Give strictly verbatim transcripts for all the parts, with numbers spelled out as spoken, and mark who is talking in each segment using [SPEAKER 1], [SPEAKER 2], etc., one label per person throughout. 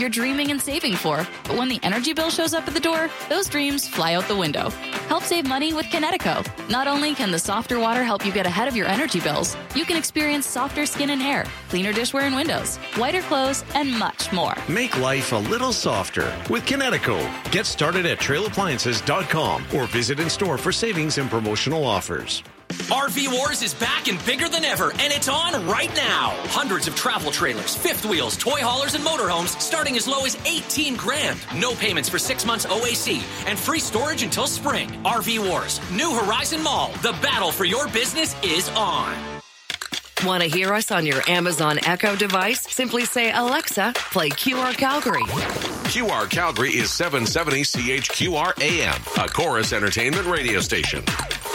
[SPEAKER 1] you're dreaming and saving for. But when the energy bill shows up at the door, those dreams fly out the window. Help save money with Kinetico. Not only can the softer water help you get ahead of your energy bills, you can experience softer skin and hair, cleaner dishware and windows, whiter clothes, and much more.
[SPEAKER 2] Make life a little softer with Kinetico. Get started at trail appliances dot com or visit in store for savings and promotional offers.
[SPEAKER 3] R V Wars is back and bigger than ever, and it's on right now. Hundreds of travel trailers, fifth wheels, toy haulers, and motorhomes starting as low as eighteen grand. No payments for six months O A C and free storage until spring. R V Wars, New Horizon Mall. The battle for your business is on.
[SPEAKER 4] Want to hear us on your Amazon Echo device? Simply say, Alexa, play Q R Calgary.
[SPEAKER 5] Q R Calgary is seven seventy C H Q R A M, a Chorus Entertainment radio station.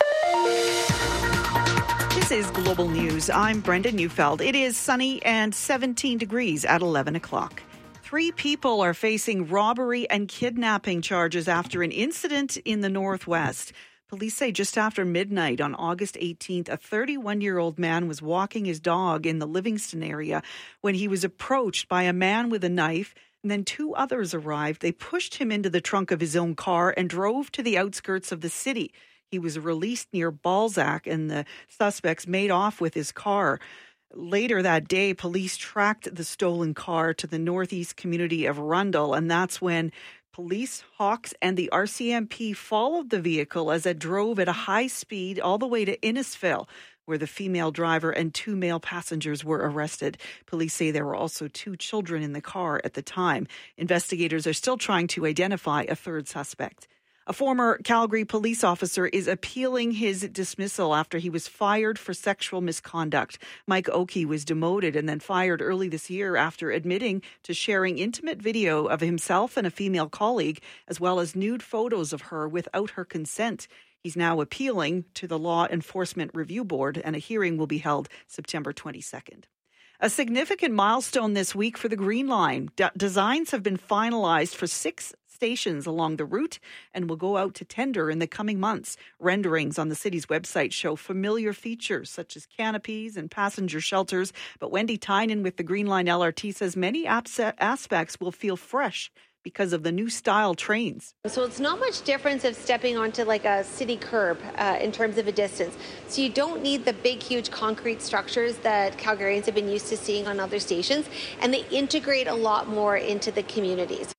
[SPEAKER 6] This is Global News. I'm Brenda Neufeld. It is sunny and seventeen degrees at eleven o'clock. Three people are facing robbery and kidnapping charges after an incident in the Northwest. Police say just after midnight on August eighteenth, a thirty-one-year-old man was walking his dog in the Livingston area when he was approached by a man with a knife, and then two others arrived. They pushed him into the trunk of his own car and drove to the outskirts of the city. He was released near Balzac, and the suspects made off with his car. Later that day, police tracked the stolen car to the northeast community of Rundle, and that's when police, Hawks, and the R C M P followed the vehicle as it drove at a high speed all the way to Innisfil, where the female driver and two male passengers were arrested. Police say there were also two children in the car at the time. Investigators are still trying to identify a third suspect. A former Calgary police officer is appealing his dismissal after he was fired for sexual misconduct. Mike Oakey was demoted and then fired early this year after admitting to sharing intimate video of himself and a female colleague, as well as nude photos of her without her consent. He's now appealing to the Law Enforcement Review Board, and a hearing will be held September twenty-second. A significant milestone this week for the Green Line. D- designs have been finalized for six stations along the route and will go out to tender in the coming months. Renderings on the city's website show familiar features such as canopies and passenger shelters. But Wendy Tynan with the Green Line L R T says many aspects will feel fresh because of the new style trains.
[SPEAKER 7] So it's not much difference of stepping onto like a city curb uh, in terms of a distance. So you don't need the big, huge concrete structures that Calgarians have been used to seeing on other stations, and they integrate a lot more into the communities.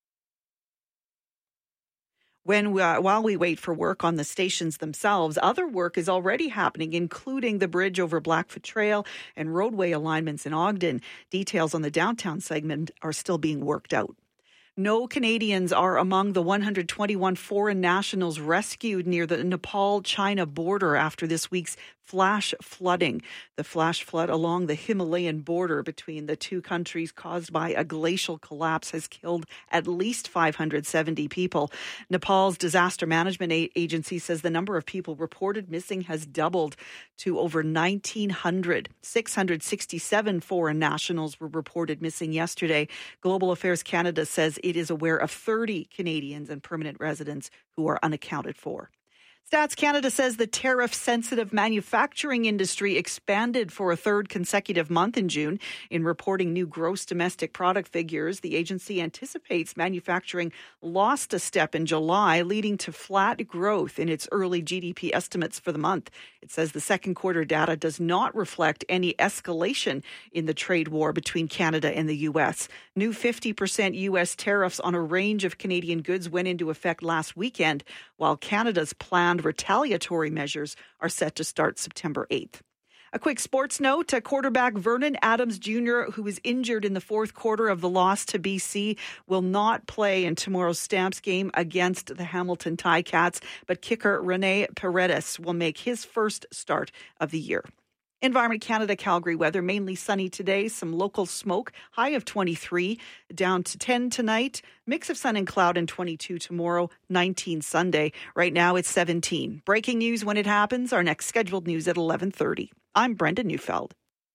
[SPEAKER 6] When we, uh, while we wait for work on the stations themselves, other work is already happening, including the bridge over Blackfoot Trail and roadway alignments in Ogden. Details on the downtown segment are still being worked out. No Canadians are among the one hundred twenty-one foreign nationals rescued near the Nepal-China border after this week's flash flooding. The flash flood along the Himalayan border between the two countries caused by a glacial collapse has killed at least five hundred seventy people. Nepal's disaster management agency says the number of people reported missing has doubled to over nineteen hundred. six hundred sixty-seven foreign nationals were reported missing yesterday. Global Affairs Canada says it is aware of thirty Canadians and permanent residents who are unaccounted for. Stats Canada says the tariff-sensitive manufacturing industry expanded for a third consecutive month in June. In reporting new gross domestic product figures, the agency anticipates manufacturing lost a step in July, leading to flat growth in its early G D P estimates for the month. It says the second quarter data does not reflect any escalation in the trade war between Canada and the U S. New fifty percent U S tariffs on a range of Canadian goods went into effect last weekend, while Canada's planned retaliatory measures are set to start September eighth. A quick sports note, uh, quarterback Vernon Adams Junior, who was injured in the fourth quarter of the loss to B C, will not play in tomorrow's Stamps game against the Hamilton Ticats, but kicker Rene Paredes will make his first start of the year. Environment Canada Calgary weather, mainly sunny today, some local smoke, high of twenty-three, down to ten tonight, mix of sun and cloud, and twenty-two tomorrow, nineteen Sunday. Right now it's seventeen. Breaking news when it happens, our next scheduled news at eleven thirty. I'm Brenda Neufeld.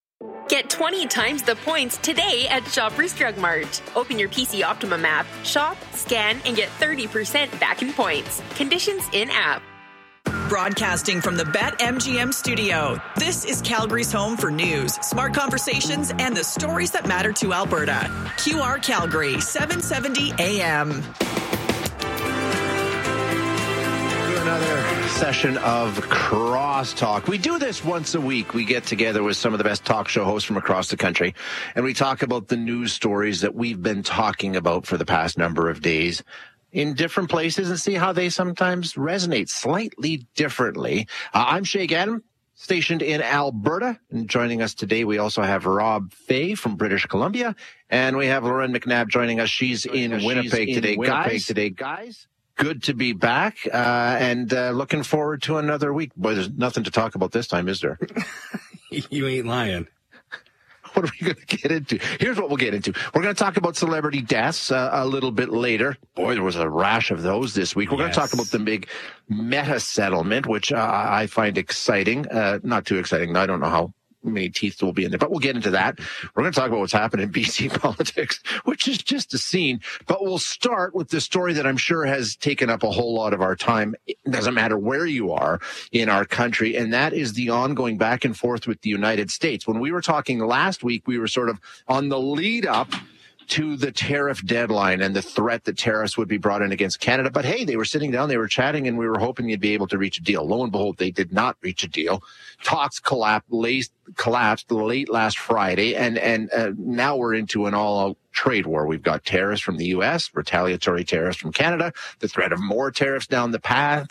[SPEAKER 8] Get twenty times the points today at Shoppers Drug Mart. Open your P C Optimum app, shop, scan, and get thirty percent back in points. Conditions in app.
[SPEAKER 9] Broadcasting from the BetMGM studio, this is Calgary's home for news, smart conversations, and the stories that matter to Alberta. Q R Calgary, seven seventy A M.
[SPEAKER 10] Another session of Crosstalk. We do this once a week. We get together with some of the best talk show hosts from across the country, and we talk about the news stories that we've been talking about for the past number of days in different places and see how they sometimes resonate slightly differently. Uh, I'm Shay Gannon, stationed in Alberta, and joining us today, we also have Rob Fay from British Columbia, and we have Lauren McNabb joining us. She's in She's Winnipeg in today, Winnipeg guys. Today, guys. Good to be back, uh, and uh, looking forward to another week. Boy, there's nothing to talk about this time, is there?
[SPEAKER 11] You ain't lying.
[SPEAKER 10] What are we going to get into? Here's what we'll get into. We're going to talk about celebrity deaths uh, a little bit later. Boy, there was a rash of those this week. We're yes. going to talk about the big Meta settlement, which uh, I find exciting. Uh, not too exciting. I don't know how many teeth will be in there, but we'll get into that. We're going to talk about what's happening in B C politics, which is just a scene. But we'll start with the story that I'm sure has taken up a whole lot of our time. It doesn't matter where you are in our country, and that is the ongoing back and forth with the United States. When we were talking last week, we were sort of on the lead up to the tariff deadline and the threat that tariffs would be brought in against Canada. But hey, they were sitting down, they were chatting, and we were hoping you'd be able to reach a deal. Lo and behold, they did not reach a deal. Talks collapsed late, collapsed late last Friday, and, and uh, now we're into an all-out trade war. We've got tariffs from the U S, retaliatory tariffs from Canada, the threat of more tariffs down the path,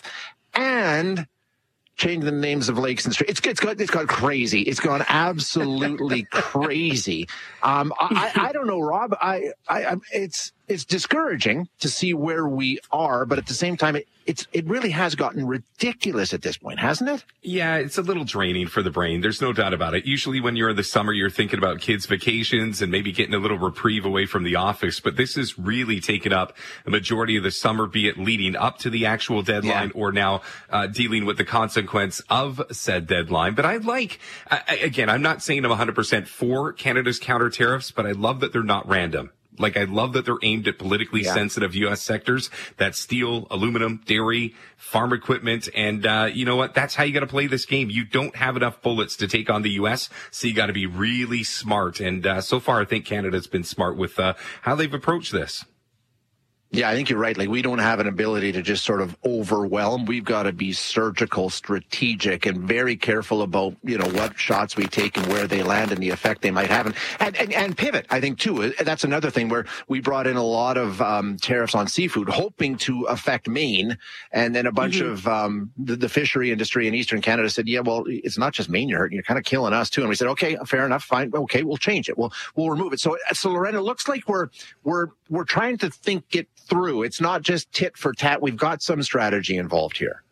[SPEAKER 10] and change the names of lakes and streets. It's, it's got, it's gone crazy. It's gone absolutely crazy. Um, I, I don't know, Rob. I, I, it's, it's discouraging to see where we are, but at the same time, it, it's, it really has gotten ridiculous at this point, hasn't it?
[SPEAKER 11] Yeah, it's a little draining for the brain. There's no doubt about it. Usually when you're in the summer, you're thinking about kids' vacations and maybe getting a little reprieve away from the office. But this has really taken up a majority of the summer, be it leading up to the actual deadline yeah. or now uh, dealing with the consequence of said deadline. But I like, uh, again, I'm not saying I'm one hundred percent for Canada's counter tariffs, but I love that they're not random. Like, I love that they're aimed at politically yeah. sensitive U S sectors. That's steel, aluminum, dairy, farm equipment. And, uh, you know what? That's how you got to play this game. You don't have enough bullets to take on the U S, so you got to be really smart. And, uh, so far, I think Canada's been smart with, uh, how they've approached this.
[SPEAKER 10] Yeah, I think you're right. Like, we don't have an ability to just sort of overwhelm. We've got to be surgical, strategic, and very careful about, you know, what shots we take and where they land and the effect they might have. And, and, and pivot, I think, too. That's another thing where we brought in a lot of um, tariffs on seafood, hoping to affect Maine. And then a bunch mm-hmm. of um, the, the fishery industry in Eastern Canada said, yeah, well, it's not just Maine you're hurting. You're kind of killing us, too. And we said, okay, fair enough, fine. Okay, we'll change it. We'll, we'll remove it. So, so Lorena, it looks like we're, we're, we're trying to think it through. It's not just tit for tat. We've got some strategy involved here.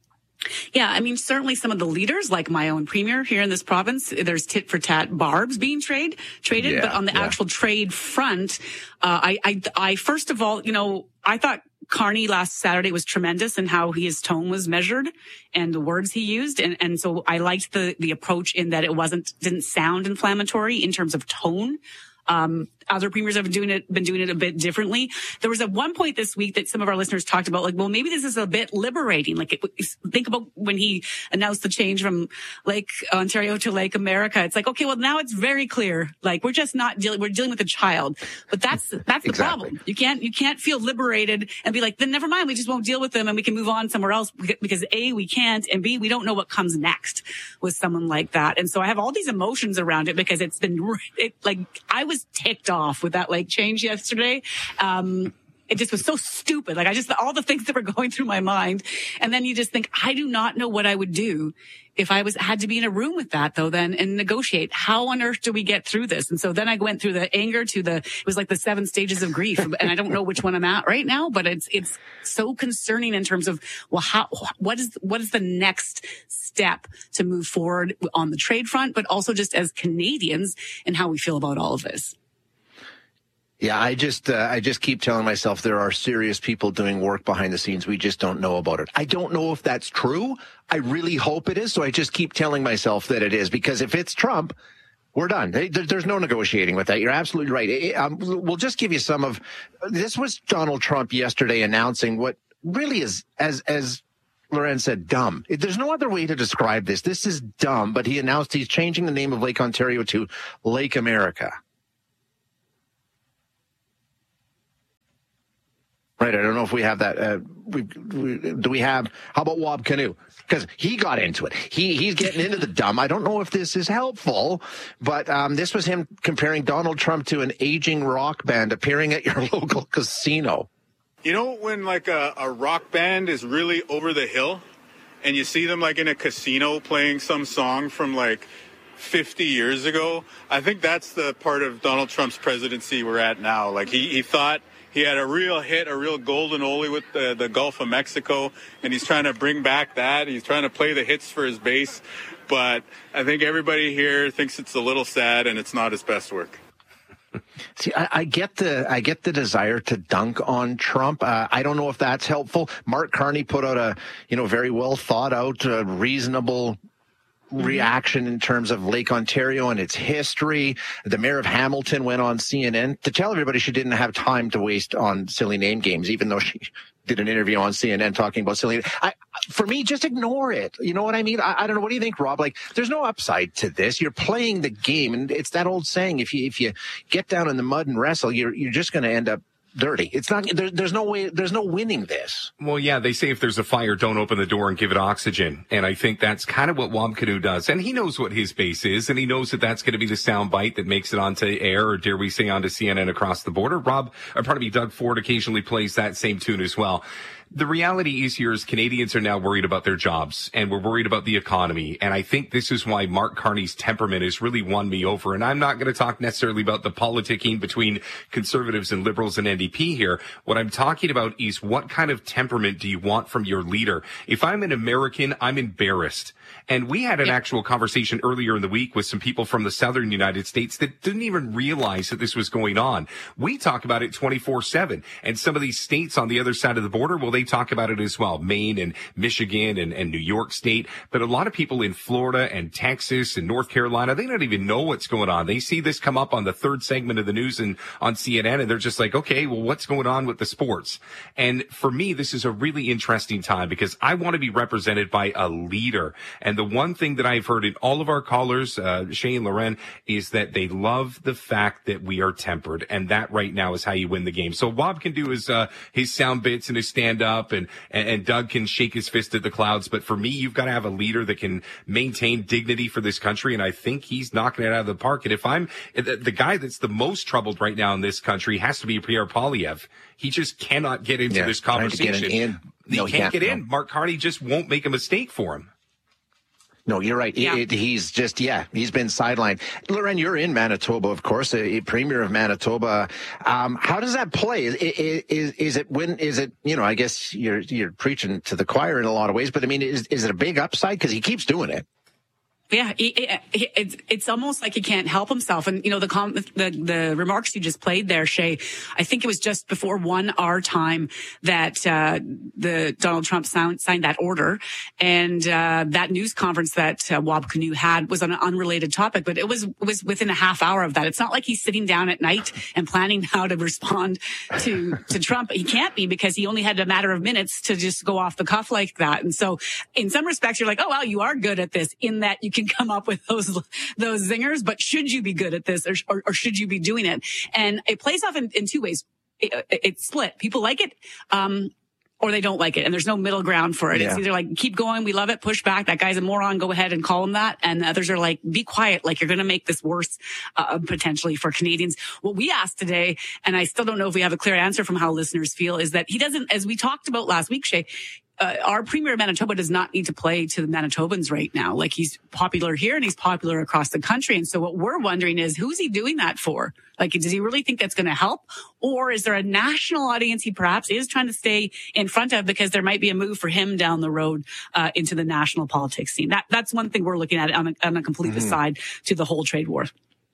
[SPEAKER 12] Yeah, I mean, certainly some of the leaders, like my own premier here in this province, there's tit for tat barbs being trade, traded. Yeah, but on the yeah. actual trade front, uh, I, I, I, first of all, you know, I thought Carney last Saturday was tremendous in how his tone was measured and the words he used. And, and so I liked the, the approach in that it wasn't, didn't sound inflammatory in terms of tone. Um, other premiers have been doing it, been doing it a bit differently. There was at one point this week that some of our listeners talked about, like, well, maybe this is a bit liberating. Like, it, think about when he announced the change from Lake Ontario to Lake America. It's like, okay, well, now it's very clear. Like, we're just not dealing, we're dealing with a child. But that's, that's the exactly. problem. You can't, you can't feel liberated and be like, then never mind, we just won't deal with them and we can move on somewhere else because A, we can't, and B, we don't know what comes next with someone like that. And so I have all these emotions around it because it's been, it, like, I was ticked off with that like change yesterday. Um, it just was so stupid. Like I just, all the things that were going through my mind. And then you just think, I do not know what I would do if I was, had to be in a room with that though, then and negotiate. How on earth do we get through this? And so then I went through the anger to the, it was like the seven stages of grief. And I don't know which one I'm at right now, but it's, it's so concerning in terms of, well, how, what is, what is the next step to move forward on the trade front, but also just as Canadians and how we feel about all of this.
[SPEAKER 10] Yeah, I just uh, I just keep telling myself there are serious people doing work behind the scenes. We just don't know about it. I don't know if that's true. I really hope it is. So I just keep telling myself that it is, because if it's Trump, we're done. There's no negotiating with that. You're absolutely right. Um, we'll just give you some of this. Was Donald Trump yesterday announcing what really is as as Loren said dumb. There's no other way to describe this. This is dumb, but he announced he's changing the name of Lake Ontario to Lake America. Right, I don't know if we have that. Uh, we, we, do we have, how about Wab Kinew? Because he got into it. He He's getting into the dumb. I don't know if this is helpful, but um, this was him comparing Donald Trump to an aging rock band appearing at your local casino.
[SPEAKER 13] You know when like a, a rock band is really over the hill and you see them like in a casino playing some song from like fifty years ago? I think that's the part of Donald Trump's presidency we're at now. Like he, he thought he had a real hit, a real golden oldie with the, the Gulf of Mexico, and he's trying to bring back that. He's trying to play the hits for his base. But I think everybody here thinks it's a little sad and it's not his best work.
[SPEAKER 10] See, I, I get the I get the desire to dunk on Trump. Uh, I don't know if that's helpful. Mark Carney put out a you know very well thought out, uh, reasonable reaction in terms of Lake Ontario and its history. The mayor of Hamilton went on C N N to tell everybody she didn't have time to waste on silly name games, even though she did an interview on C N N talking about silly. I, for me, just ignore it. You know what I mean? I, I don't know. What do you think, Rob? Like, there's no upside to this. You're playing the game, and it's that old saying: if you if you get down in the mud and wrestle, you're you're just going to end up dirty. It's not, there, there's no way, there's no winning this.
[SPEAKER 11] Well, yeah, they say if there's a fire, don't open the door and give it oxygen. And I think that's kind of what Wab Kinew does. And he knows what his base is, and he knows that that's going to be the sound bite that makes it onto air, or dare we say onto C N N across the border. Rob, or pardon me, Doug Ford occasionally plays that same tune as well. The reality is here is Canadians are now worried about their jobs, and we're worried about the economy. And I think this is why Mark Carney's temperament has really won me over. And I'm not going to talk necessarily about the politicking between conservatives and liberals and N D P here. What I'm talking about is what kind of temperament do you want from your leader? If I'm an American, I'm embarrassed. And we had an yeah. actual conversation earlier in the week with some people from the southern United States that didn't even realize that this was going on. We talk about it twenty-four seven. And some of these states on the other side of the border, well, they talk about it as well. Maine and Michigan and, and New York State. But a lot of people in Florida and Texas and North Carolina, they don't even know what's going on. They see this come up on the third segment of the news and on C N N, and they're just like, okay, well, what's going on with the sports? And for me, this is a really interesting time because I want to be represented by a leader. And the one thing that I've heard in all of our callers, uh, Shay and Loren, is that they love the fact that we are tempered. And that right now is how you win the game. So Bob can do his, uh, his sound bits and his stand up, and, and, and Doug can shake his fist at the clouds. But for me, you've got to have a leader that can maintain dignity for this country. And I think he's knocking it out of the park. And if I'm the, the guy that's the most troubled right now in this country has to be Pierre Poilievre. He just cannot get into
[SPEAKER 10] yeah,
[SPEAKER 11] this conversation.
[SPEAKER 10] Get in.
[SPEAKER 11] He
[SPEAKER 10] no,
[SPEAKER 11] can't,
[SPEAKER 10] he can't
[SPEAKER 11] get
[SPEAKER 10] no.
[SPEAKER 11] in. Mark Carney just won't make a mistake for him.
[SPEAKER 10] No, you're right. Yeah. It, it, he's just, yeah, he's been sidelined. Loren, you're in Manitoba, of course, a, a premier of Manitoba. Um, how does that play? Is, is, is it when, is it, you know, I guess you're, you're preaching to the choir in a lot of ways, but I mean, is, is it a big upside? Because he keeps doing it.
[SPEAKER 12] Yeah, it, it, it's it's almost like he can't help himself. And, you know, the com- the the remarks you just played there, Shay, I think it was just before one our time that uh, the Donald Trump sound, signed that order. And uh, that news conference that uh, Wab Kinew had was on an unrelated topic, but it was it was within a half hour of that. It's not like he's sitting down at night and planning how to respond to, to Trump. He can't be, because he only had a matter of minutes to just go off the cuff like that. And so in some respects, you're like, oh, wow, you are good at this, in that you can come up with those those zingers, but should you be good at this, or, or, or should you be doing it? And it plays off in, in two ways. It, it, it's split. People like it, um, or they don't like it, and there's no middle ground for it. Yeah. It's either like, keep going, we love it, push back, that guy's a moron, go ahead and call him that. And others are like, be quiet, like you're going to make this worse, uh, potentially for Canadians. What we asked today, and I still don't know if we have a clear answer from how listeners feel, is that he doesn't, as we talked about last week, Shay, Uh, our premier of Manitoba does not need to play to the Manitobans right now. Like, he's popular here and he's popular across the country. And so what we're wondering is, who's he doing that for? Like, does he really think that's going to help? Or is there a national audience he perhaps is trying to stay in front of, because there might be a move for him down the road uh, into the national politics scene? That That's one thing we're looking at on a, on a complete mm-hmm. aside to the whole trade war.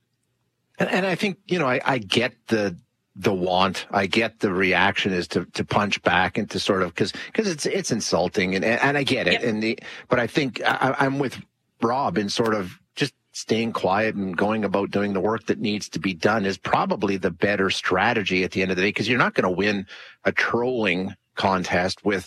[SPEAKER 10] And, and I think, you know, I, I get the the want. I get the reaction is to, to punch back and to sort of, cause, cause it's, it's insulting, and, and I get it. Yep. And the, but I think I, I'm with Rob in sort of just staying quiet and going about doing the work that needs to be done is probably the better strategy at the end of the day. Cause you're not going to win a trolling contest with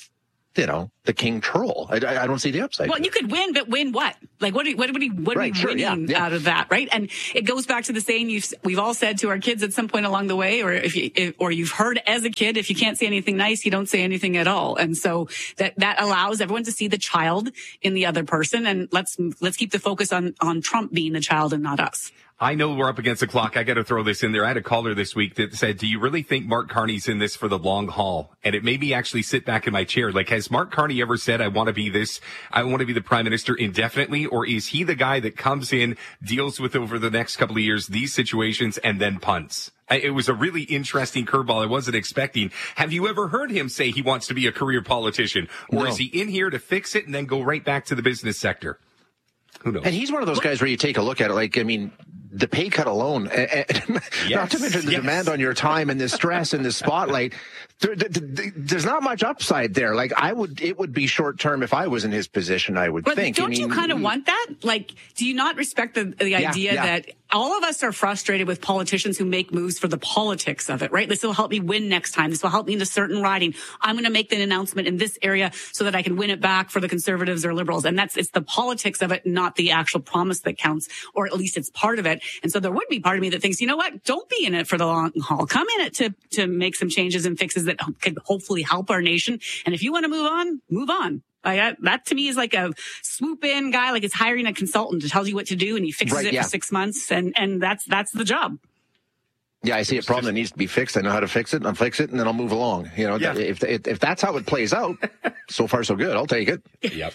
[SPEAKER 10] you know, the king troll. I, I don't see the upside.
[SPEAKER 12] Well, you could win, but win what? Like, what are, what, what are, what are
[SPEAKER 10] right,
[SPEAKER 12] we
[SPEAKER 10] sure,
[SPEAKER 12] winning
[SPEAKER 10] yeah, yeah.
[SPEAKER 12] out of that, right? And it goes back to the saying you've, we've all said to our kids at some point along the way, or if you, if, or you've heard as a kid, if you can't say anything nice, you don't say anything at all. And so that, that allows everyone to see the child in the other person. And let's, let's keep the focus on, on Trump being the child and not us.
[SPEAKER 11] I know we're up against the clock. I got to throw this in there. I had a caller this week that said, do you really think Mark Carney's in this for the long haul? And it made me actually sit back in my chair. Like, has Mark Carney ever said, I want to be this, I want to be the prime minister indefinitely? Or is he the guy that comes in, deals with over the next couple of years these situations, and then punts? It was a really interesting curveball I wasn't expecting. Have you ever heard him say he wants to be a career politician? Or
[SPEAKER 10] No.
[SPEAKER 11] is he in here to fix it and then go right back to the business sector? Who knows?
[SPEAKER 10] And he's one of those guys where you take a look at it, like, I mean, the pay cut alone, and, and
[SPEAKER 11] yes,
[SPEAKER 10] not to mention the
[SPEAKER 11] yes.
[SPEAKER 10] demand on your time and the stress and the spotlight, there, there, there's not much upside there. Like, I would, it would be short term if I was in his position, I would
[SPEAKER 12] But
[SPEAKER 10] think.
[SPEAKER 12] don't
[SPEAKER 10] I mean,
[SPEAKER 12] you kind of want that? Like, do you not respect the, the
[SPEAKER 10] Yeah,
[SPEAKER 12] idea
[SPEAKER 10] yeah.
[SPEAKER 12] that all of us are frustrated with politicians who make moves for the politics of it, right? This will help me win next time. This will help me in a certain riding. I'm going to make an announcement in this area so that I can win it back for the conservatives or liberals. And that's, it's the politics of it, not the actual promise that counts, or at least it's part of it. And so there would be part of me that thinks, you know what? Don't be in it for the long haul. Come in it to, to make some changes and fixes that could hopefully help our nation. And if you want to move on, move on. Like that, that to me is like a swoop in guy, like it's hiring a consultant to tell you what to do and he fixes
[SPEAKER 10] Right,
[SPEAKER 12] it
[SPEAKER 10] yeah.
[SPEAKER 12] for six months. And, and that's, that's the job.
[SPEAKER 10] Yeah, I see a problem that needs to be fixed. I know how to fix it. I'll fix it, and then I'll move along. You know,
[SPEAKER 11] Yeah.
[SPEAKER 10] if, if if that's how it plays out, so far so good. I'll take it.
[SPEAKER 11] Yep.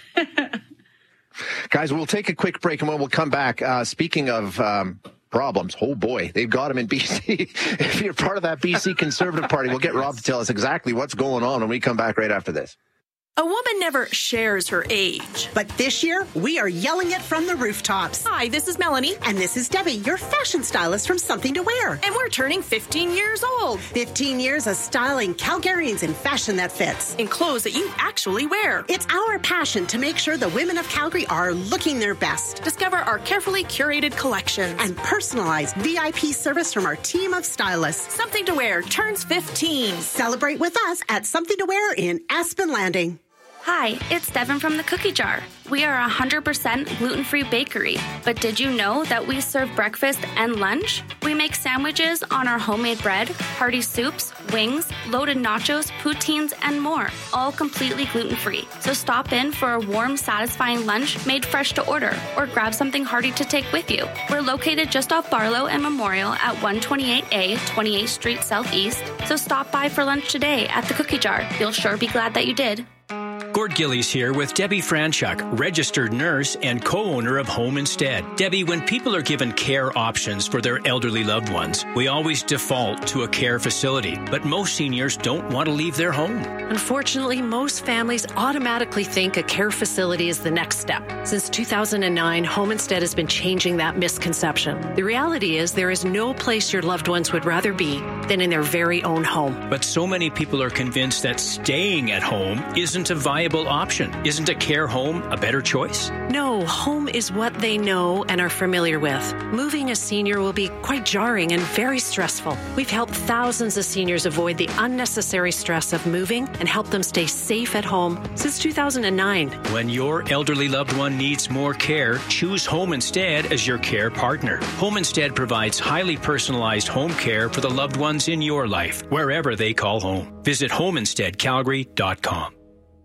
[SPEAKER 10] Guys, we'll take a quick break, and when we'll come back, uh, speaking of um, problems, oh boy, they've got them in B C. If you're part of that B C Conservative Party, we'll get Rob to tell us exactly what's going on when we come back right after this.
[SPEAKER 14] A woman never shares her age.
[SPEAKER 15] But this year, we are yelling it from the rooftops.
[SPEAKER 14] Hi, this is Melanie.
[SPEAKER 15] And this is Debbie, your fashion stylist from Something to Wear.
[SPEAKER 14] And we're turning fifteen years old.
[SPEAKER 15] fifteen years of styling Calgarians in fashion that fits.
[SPEAKER 14] In clothes that you actually wear.
[SPEAKER 15] It's our passion to make sure the women of Calgary are looking their best.
[SPEAKER 14] Discover our carefully curated collections.
[SPEAKER 15] And personalized V I P service from our team of stylists.
[SPEAKER 14] Something to Wear turns fifteen.
[SPEAKER 15] Celebrate with us at Something to Wear in Aspen Landing.
[SPEAKER 16] Hi, it's Devin from the Cookie Jar. We are a one hundred percent gluten-free bakery, but did you know that we serve breakfast and lunch? We make sandwiches on our homemade bread, hearty soups, wings, loaded nachos, poutines, and more, all completely gluten-free. So stop in for a warm, satisfying lunch made fresh to order, or grab something hearty to take with you. We're located just off Barlow and Memorial at one twenty-eight A, twenty-eighth Street Southeast, so stop by for lunch today at the Cookie Jar. You'll sure be glad that you did.
[SPEAKER 17] Gord Gillies here with Debbie Franchuk, registered nurse and co-owner of Home Instead. Debbie, when people are given care options for their elderly loved ones, we always default to a care facility, but most seniors don't want to leave their home.
[SPEAKER 18] Unfortunately, most families automatically think a care facility is the next step. Since two thousand nine, Home Instead has been changing that misconception. The reality is there is no place your loved ones would rather be than in their very own home.
[SPEAKER 17] But so many people are convinced that staying at home isn't a viable option. Isn't a care home a better choice?
[SPEAKER 18] No, home is what they know and are familiar with. Moving a senior will be quite jarring and very stressful. We've helped thousands of seniors avoid the unnecessary stress of moving and help them stay safe at home since two thousand nine.
[SPEAKER 17] When your elderly loved one needs more care, choose Home Instead as your care partner. Home Instead provides highly personalized home care for the loved ones in your life, wherever they call home. Visit home instead calgary dot com.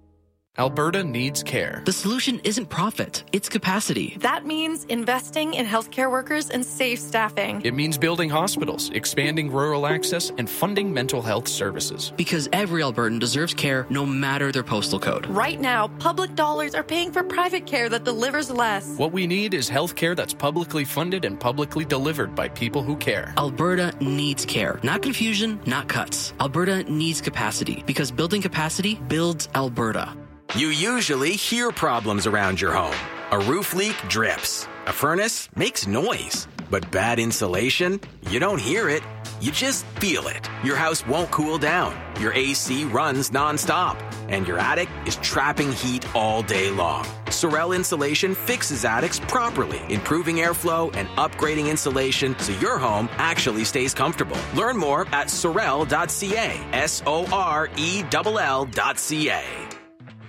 [SPEAKER 19] Alberta needs care.
[SPEAKER 20] The solution isn't profit, it's capacity.
[SPEAKER 21] That means investing in healthcare workers and safe staffing.
[SPEAKER 19] It means building hospitals, expanding rural access, and funding mental health services.
[SPEAKER 20] Because every Albertan deserves care no matter their postal code.
[SPEAKER 21] Right now, public dollars are paying for private care that delivers less.
[SPEAKER 19] What we need is healthcare that's publicly funded and publicly delivered by people who care.
[SPEAKER 20] Alberta needs care. Not confusion, not cuts. Alberta needs capacity because building capacity builds Alberta.
[SPEAKER 3] You usually hear problems around your home. A roof leak drips. A furnace makes noise. But bad insulation? You don't hear it. You just feel it. Your house won't cool down. Your A C runs nonstop. And your attic is trapping heat all day long. Sorel Insulation fixes attics properly, improving airflow and upgrading insulation so your home actually stays comfortable. Learn more at sorel dot c a. S O R E L L dot C A.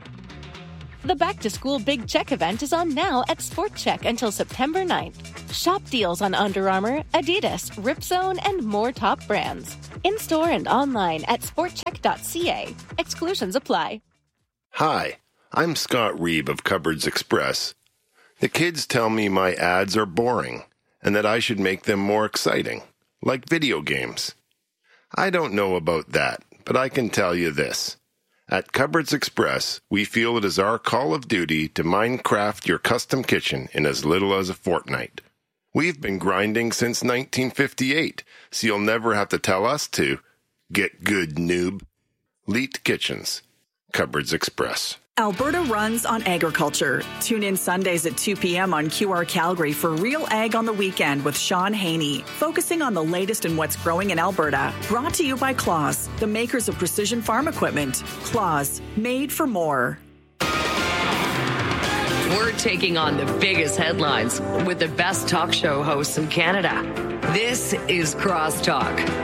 [SPEAKER 1] The back-to-school Big Check event is on now at Sport Check until September ninth. Shop deals on Under Armour, Adidas, Ripzone, and more top brands. In-store and online at sport check dot c a. Exclusions apply.
[SPEAKER 22] Hi, I'm Scott Reeb of Cupboards Express. The kids tell me my ads are boring and that I should make them more exciting, like video games. I don't know about that, but I can tell you this. At Cupboards Express, we feel it is our call of duty to Minecraft your custom kitchen in as little as a fortnight. We've been grinding since nineteen fifty-eight, so you'll never have to tell us to. Get good, noob. Leet Kitchens. Cupboards Express.
[SPEAKER 9] Alberta runs on agriculture. Tune in Sundays at two p.m. on Q R Calgary for Real Ag on the Weekend with Sean Haney, focusing on the latest in what's growing in Alberta. Brought to you by Claus, the makers of precision farm equipment. Claus, made for more.
[SPEAKER 4] We're taking on the biggest headlines with the best talk show hosts in Canada. This is Crosstalk.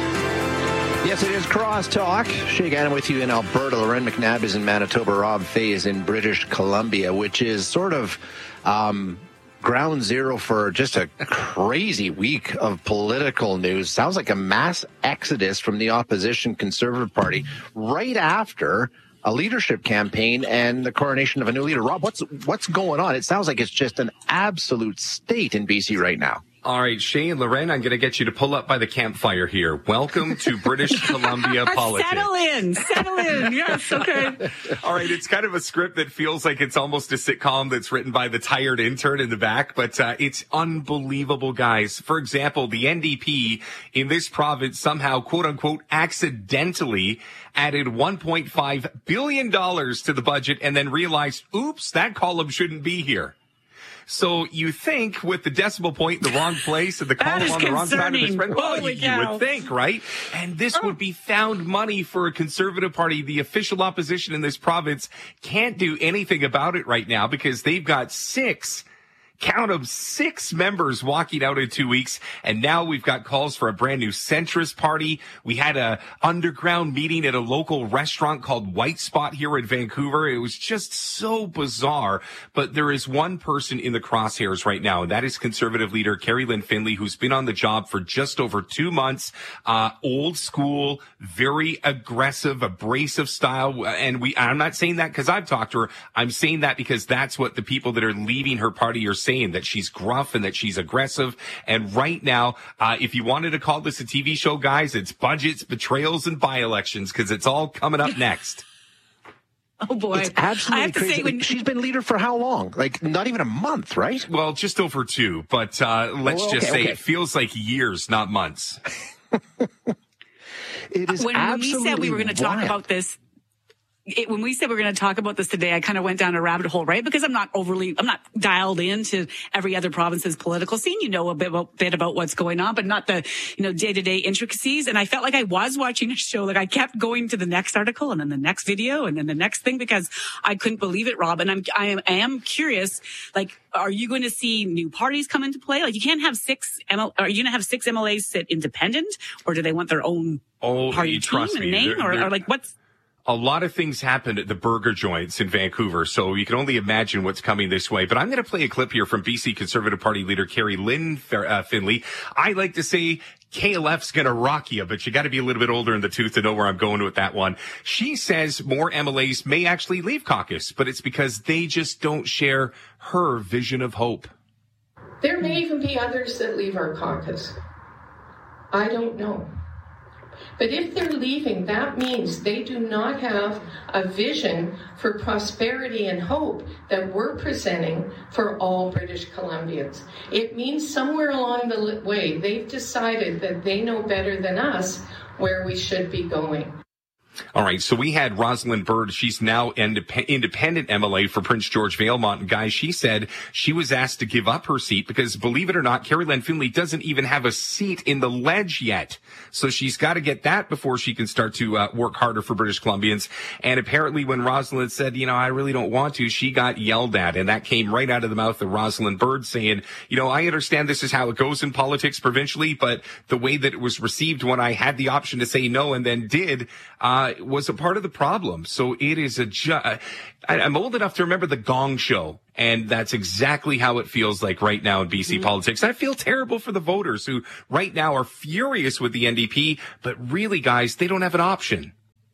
[SPEAKER 10] Yes, it is Crosstalk. Shay Gannon with you in Alberta. Loren McNabb is in Manitoba. Rob Fay is in British Columbia, which is sort of um, ground zero for just a crazy week of political news. Sounds like a mass exodus from the opposition Conservative Party right after a leadership campaign and the coronation of a new leader. Rob, what's what's going on? It sounds like it's just an absolute state in B C right now.
[SPEAKER 11] All right, Shay and Loren, I'm going to get you to pull up by the campfire here. Welcome to British Columbia politics.
[SPEAKER 9] Settle in, settle in. Yes, okay.
[SPEAKER 11] All right, it's kind of a script that feels like it's almost a sitcom that's written by the tired intern in the back, but uh, it's unbelievable, guys. For example, the N D P in this province somehow, quote unquote, accidentally added one point five billion dollars to the budget and then realized, oops, that column shouldn't be here. So you think with the decimal point in the wrong place and the column on the wrong side of the spread, well, you, you would think, right? And this oh. would be found money for a Conservative Party. The official opposition in this province can't do anything about it right now because they've got six Count them, six members walking out in two weeks. And now we've got calls for a brand new centrist party. We had a underground meeting at a local restaurant called White Spot here in Vancouver. It was just so bizarre. But there is one person in the crosshairs right now, and that is Conservative leader Carrie Lynn Finley, who's been on the job for just over two months. Uh, old school, very aggressive, abrasive style. And we, I'm not saying that because I've talked to her. I'm saying that because that's what the people that are leaving her party are saying. Saying that she's gruff and that she's aggressive. And right now, uh, if you wanted to call this a T V show, guys, it's budgets, betrayals, and by-elections because it's all coming up next.
[SPEAKER 9] Oh, boy.
[SPEAKER 10] It's absolutely
[SPEAKER 9] I have to
[SPEAKER 10] crazy.
[SPEAKER 9] say, when
[SPEAKER 10] She's been leader for how long? Like, not even a month, right?
[SPEAKER 11] Well, just over two. But uh, let's
[SPEAKER 10] oh, okay,
[SPEAKER 11] just say
[SPEAKER 10] okay.
[SPEAKER 11] it feels like years, not months.
[SPEAKER 10] It is
[SPEAKER 9] when, when we said we were going to talk about this, It, when we said we we're going to talk about this today, I kind of went down a rabbit hole, right? Because I'm not overly, I'm not dialed into every other province's political scene. You know a bit about, bit about what's going on, but not the, you know, day-to-day intricacies. And I felt like I was watching a show. Like I kept going to the next article and then the next video and then the next thing because I couldn't believe it, Rob. And I'm, I am, I am curious, like, are you going to see new parties come into play? Like you can't have six, M L, are you going to have six M L As sit independent or do they want their own
[SPEAKER 11] oh,
[SPEAKER 9] party team
[SPEAKER 11] trust
[SPEAKER 9] and
[SPEAKER 11] me.
[SPEAKER 9] name
[SPEAKER 11] They're,
[SPEAKER 9] or,
[SPEAKER 11] they're,
[SPEAKER 9] or like what's,
[SPEAKER 11] A lot of things happened at the burger joints in Vancouver, so you can only imagine what's coming this way. But I'm going to play a clip here from B C Conservative Party leader Carrie Lynn uh, Finley. I like to say K L F's going to rock you, but you got to be a little bit older in the tooth to know where I'm going with that one. She says more M L As may actually leave caucus, but it's because they just don't share her vision of hope.
[SPEAKER 23] There may even be others that leave our caucus. I don't know. But if they're leaving, that means they do not have a vision for prosperity and hope that we're presenting for all British Columbians. It means somewhere along the way, they've decided that they know better than us where we should be going.
[SPEAKER 11] All right, so we had Rosalind Bird. She's now indep- independent M L A for Prince George Valemont. And guys, she said she was asked to give up her seat because, believe it or not, Carrie Lynn Finley doesn't even have a seat in the ledge yet. So she's got to get that before she can start to uh, work harder for British Columbians. And apparently when Rosalind said, you know, I really don't want to, she got yelled at. And that came right out of the mouth of Rosalind Bird saying, you know, I understand this is how it goes in politics provincially, but the way that it was received when I had the option to say no and then did, uh, uh, was a part of the problem. So it is a ju- I, I'm old enough to remember the Gong Show. And that's exactly how it feels like right now in B C mm-hmm. politics. I feel terrible for the voters who right now are furious with the N D P, but really, guys, they don't have an option.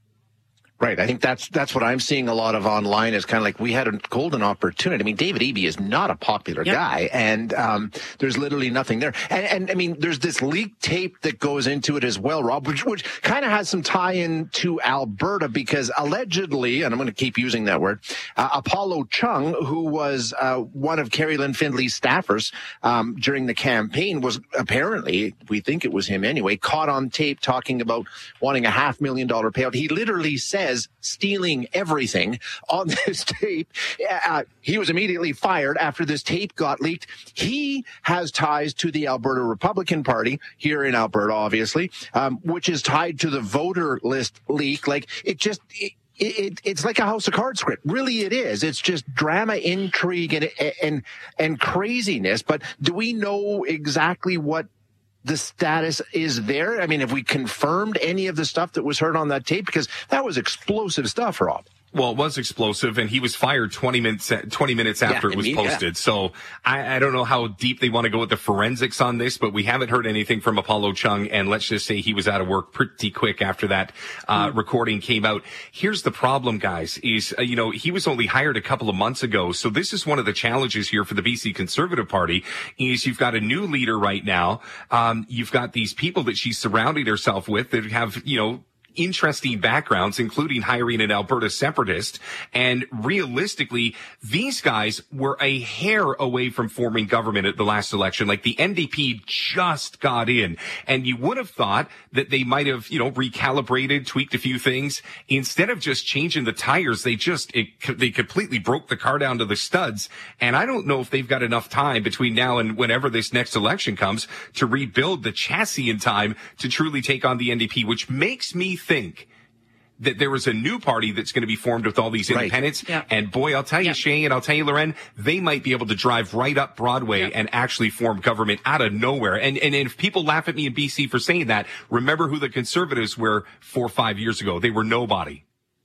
[SPEAKER 10] Right. I think that's that's what I'm seeing a lot of online is kind of like we had a golden opportunity. I mean, David Eby is not a popular yep. guy, and um, there's literally nothing there. And, and I mean, there's this leaked tape that goes into it as well, Rob, which, which kind of has some tie-in to Alberta because allegedly, and I'm going to keep using that word, uh, Apollo Chung, who was uh, one of Carrie Lynn Findley's staffers um, during the campaign, was apparently, we think it was him anyway, caught on tape talking about wanting a half million dollar payout. He literally said, as stealing everything on this tape. Uh, he was immediately fired after this tape got leaked. He has ties to the Alberta Republican Party here in Alberta, obviously, um, which is tied to the voter list leak. Like it just, it, it, it's like a House of Cards script. Really, it is. It's just drama, intrigue, and and and craziness. But do we know exactly what the status is there? I mean, have we confirmed any of the stuff that was heard on that tape? Because that was explosive stuff, Rob.
[SPEAKER 11] Well, it was explosive, and he was fired twenty minutes twenty minutes after yeah, it was posted. Yeah. So I, I don't know how deep they want to go with the forensics on this, but we haven't heard anything from Apollo Chung, and let's just say he was out of work pretty quick after that uh, mm. recording came out. Here's the problem, guys, is, uh, you know, he was only hired a couple of months ago, so this is one of the challenges here for the B C Conservative Party, is you've got a new leader right now. Um, you've got these people that she's surrounding herself with that have, you know, interesting backgrounds, including hiring an Alberta separatist. And realistically, these guys were a hair away from forming government at the last election. Like the N D P just got in, and you would have thought that they might have, you know, recalibrated, tweaked a few things. Instead of just changing the tires, they just, it, they completely broke the car down to the studs. And I don't know if they've got enough time between now and whenever this next election comes to rebuild the chassis in time to truly take on the N D P, which makes me think that there is a new party that's going to be formed with all these independents. Right. Yeah. And boy, I'll tell you, yeah. Shay, and I'll tell you, Loren, they might be able to drive right up Broadway yeah. and actually form government out of nowhere. And, and if people laugh at me in B C for saying that, remember who the Conservatives were four or five years ago. They were nobody.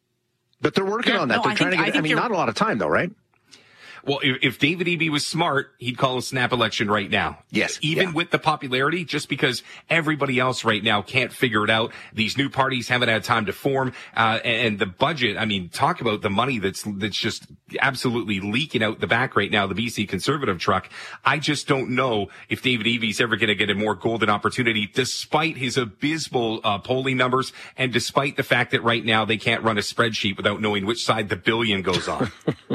[SPEAKER 10] But they're working yeah, on that.
[SPEAKER 11] No,
[SPEAKER 10] they're
[SPEAKER 11] I
[SPEAKER 10] trying
[SPEAKER 11] think,
[SPEAKER 10] to get, I, I mean, not a lot of time though, right?
[SPEAKER 11] Well, if, if David Eby was smart, he'd call a snap election right now.
[SPEAKER 10] Yes.
[SPEAKER 11] Even yeah. with the popularity, just because everybody else right now can't figure it out. These new parties haven't had time to form. Uh, and the budget, I mean, talk about the money that's, that's just absolutely leaking out the back right now, the B C Conservative truck. I just don't know if David Eby's ever going to get a more golden opportunity, despite his abysmal uh, polling numbers and despite the fact that right now they can't run a spreadsheet without knowing which side the billion goes on.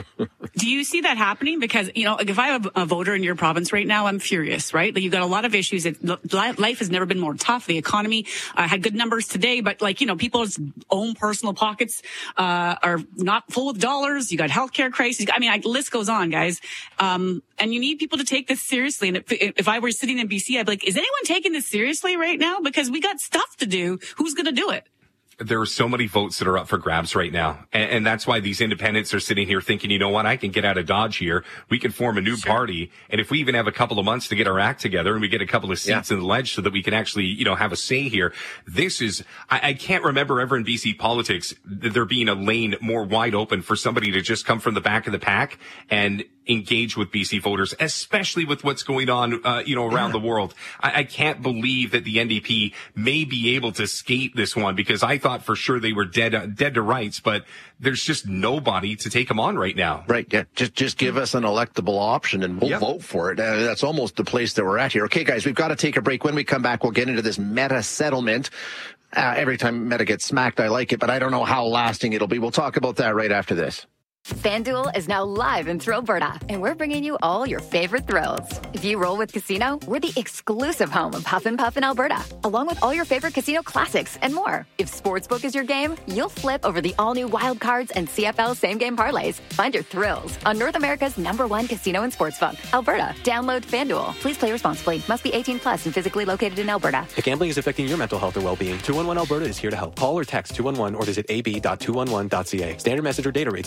[SPEAKER 12] Do you see that happening? Because, you know, if I have a voter in your province right now, I'm furious, right? Like, you've got a lot of issues. It, life has never been more tough. The economy uh, had good numbers today, but like, you know, people's own personal pockets uh, are not full of dollars. You got healthcare crisis. I mean, I, the list goes on, guys. Um, and you need people to take this seriously. And if, if I were sitting in B C, I'd be like, is anyone taking this seriously right now? Because we got stuff to do. Who's going to do it?
[SPEAKER 11] There are so many votes that are up for grabs right now. And, and that's why these independents are sitting here thinking, you know what, I can get out of Dodge here. We can form a new sure. party. And if we even have a couple of months to get our act together and we get a couple of seats yeah. in the ledge so that we can actually, you know, have a say here. This is, I, I can't remember ever in B C politics there being a lane more wide open for somebody to just come from the back of the pack and engage with B C voters, especially with what's going on, uh, you know, around yeah. the world. I, I can't believe that the N D P may be able to skate this one, because I thought for sure they were dead, uh, dead to rights, but there's just nobody to take them on right now.
[SPEAKER 10] Right. Yeah. Just, just give us an electable option and we'll yep. vote for it. Uh, that's almost the place that we're at here. Okay, guys, we've got to take a break. When we come back, we'll get into this Meta settlement. Uh, every time Meta gets smacked, I like it, but I don't know how lasting it'll be. We'll talk about that right after this.
[SPEAKER 2] FanDuel is now live in Thrillberta, and we're bringing you all your favorite thrills. If you roll with Casino, we're the exclusive home of Huff and Puff in Alberta, along with all your favorite casino classics and more. If Sportsbook is your game, you'll flip over the all-new Wild Cards and C F L same-game parlays. Find your thrills on North America's number one casino and sportsbook, Alberta. Download FanDuel. Please play responsibly. Must be eighteen plus and physically located in Alberta.
[SPEAKER 5] If gambling is affecting your mental health or well-being, two one one Alberta is here to help. Call or text two one one or visit a b dot two one one dot c a. Standard message or data rates may apply.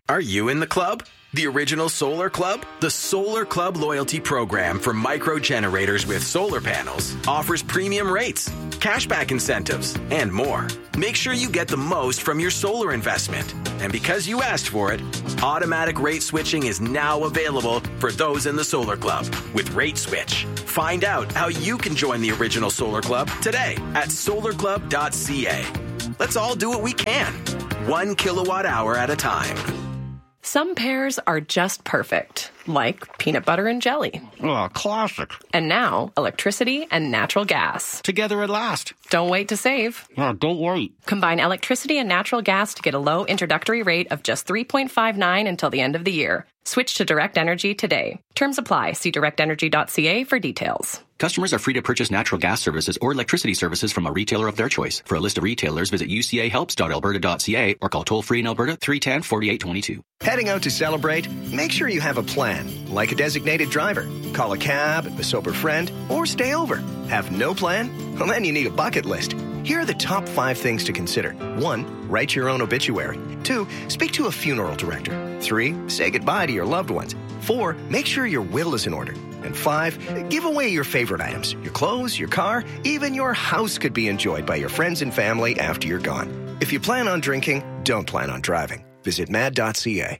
[SPEAKER 6] Are you in the club? The original Solar Club? The Solar Club loyalty program for micro generators with solar panels offers premium rates, cashback incentives, and more. Make sure you get the most from your solar investment. And because you asked for it, automatic rate switching is now available for those in the Solar Club with Rate Switch. Find out how you can join the original Solar Club today at solar club dot c a. Let's all do what we can, one kilowatt hour at a time.
[SPEAKER 7] Some pairs are just perfect, like peanut butter and jelly.
[SPEAKER 8] Oh, classic.
[SPEAKER 7] And now, electricity and natural gas.
[SPEAKER 8] Together at last.
[SPEAKER 7] Don't wait to save.
[SPEAKER 8] Oh, don't wait.
[SPEAKER 7] Combine electricity and natural gas to get a low introductory rate of just three point five nine until the end of the year. Switch to Direct Energy today. Terms apply. See direct energy dot c a for details.
[SPEAKER 24] Customers are free to purchase natural gas services or electricity services from a retailer of their choice. For a list of retailers, visit u c a helps dot alberta dot c a or call toll-free in Alberta three one zero, four eight two two.
[SPEAKER 25] Heading out to celebrate? Make sure you have a plan, like a designated driver. Call a cab, a sober friend, or stay over. Have no plan? Well, then you need a bucket list. Here are the top five things to consider. One, write your own obituary. Two, speak to a funeral director. Three, say goodbye to your loved ones. Four, make sure your will is in order. And five, give away your favorite items. Your clothes, your car, even your house could be enjoyed by your friends and family after you're gone. If you plan on drinking, don't plan on driving. Visit mad dot c a.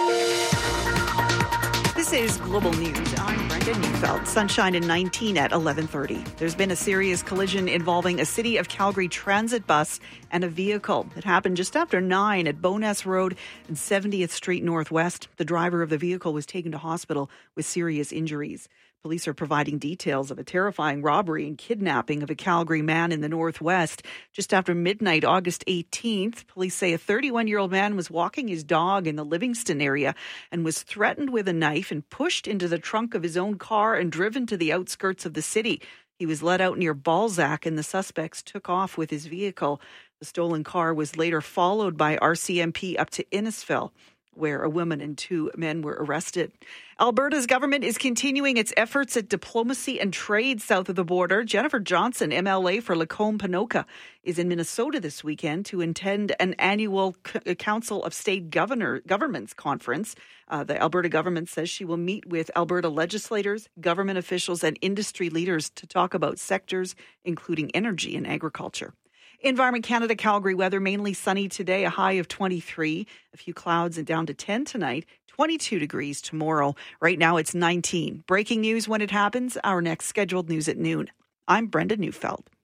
[SPEAKER 26] This is Global News. I'm Brenda Neufeld. Sunshine and nineteen at eleven thirty. There's been a serious collision involving a City of Calgary transit bus and a vehicle. It happened just after nine at Bowness Road and seventieth Street Northwest. The driver of the vehicle was taken to hospital with serious injuries. Police are providing details of a terrifying robbery and kidnapping of a Calgary man in the Northwest. Just after midnight, August eighteenth, police say a thirty-one-year-old man was walking his dog in the Livingston area and was threatened with a knife and pushed into the trunk of his own car and driven to the outskirts of the city. He was let out near Balzac and the suspects took off with his vehicle. The stolen car was later followed by R C M P up to Innisfil, where a woman and two men were arrested. Alberta's government is continuing its efforts at diplomacy and trade south of the border. Jennifer Johnson, M L A for Lacombe-Panoka, is in Minnesota this weekend to attend an annual C- Council of State Governor Governments conference. Uh, the Alberta government says she will meet with Alberta legislators, government officials, and industry leaders to talk about sectors including energy and agriculture. Environment Canada Calgary weather, mainly sunny today, a high of twenty-three, a few clouds and down to ten tonight, twenty-two degrees tomorrow. Right now it's nineteen. Breaking news when it happens, our next scheduled news at noon. I'm Brenda Neufeld.